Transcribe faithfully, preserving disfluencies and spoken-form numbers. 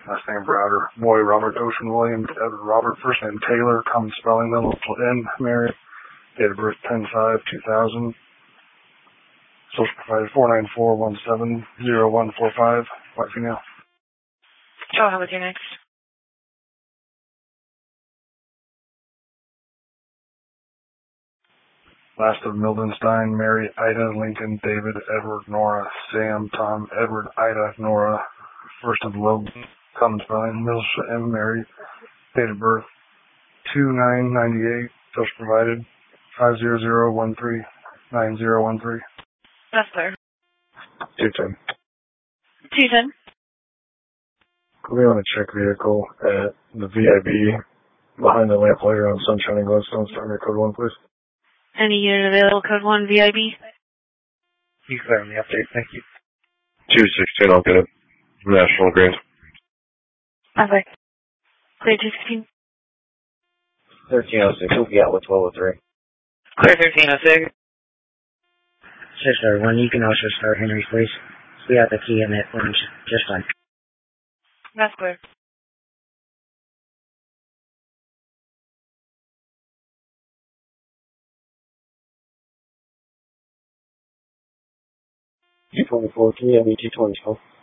last name Browder. Boy, Robert Ocean William, Edward Robert, first name Taylor, common spelling, middle N, married, date of birth ten five two thousand. Social provider four nine four one seven zero one four five, white female. Joe, how was your next? Last of Mildenstein, Mary, Ida, Lincoln, David, Edward, Nora, Sam, Tom, Edward, Ida, Nora, first of Logan, common spelling, middle M, Mary, date of birth two nine ninety-eight, social provided five zero zero one three nine zero one three. That's clear. two ten. two ten. We want to check vehicle at the V I B behind the lamp lighter on Sunshine and Gladstone. Start me code one, please. Any unit available, code one, V I B? You clear on the update, thank you. two sixteen, I'll get it. National Grid. Okay. Clear two sixteen. thirteen oh six, we'll be out with twelve oh three. Clear thirteen oh six. Sister, when you can also start Henry's, please. We have the key in it, just fine. That's clear. two twenty-four, can you have me two twenty-four?